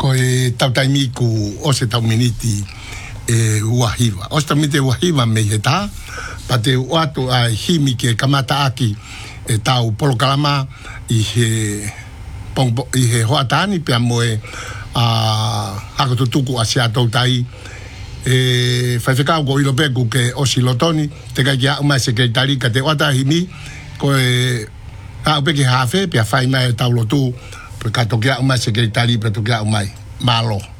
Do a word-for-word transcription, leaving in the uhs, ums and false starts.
ko e tautaimi ku o se tau miniti e uahiwa. O se tau miniti uahiwa me he tā, pa te uatu a himi ke kamata aki e tau polokalama i he, pongpo, i he hoatani pia moe a hako tutuku a sia tautai e whaiwhekau ko ilo peku ke o silotoni te kai kia umai sekretari ka te uata himi ko e a upeke hafe pia whai mai tau lotu pe ka tokia umai sekretari pe tokia umai malo